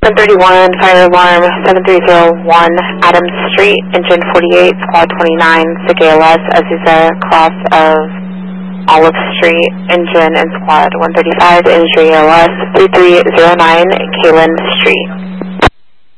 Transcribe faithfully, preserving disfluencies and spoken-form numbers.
seven thirty-one, fire alarm, seven three zero one, Adams Street, engine forty-eight, squad twenty-nine, S I G A L S, Aziza, cross of Olive Street, engine and squad one thirty-five, Industry A L S, three three zero nine, Kalen Street.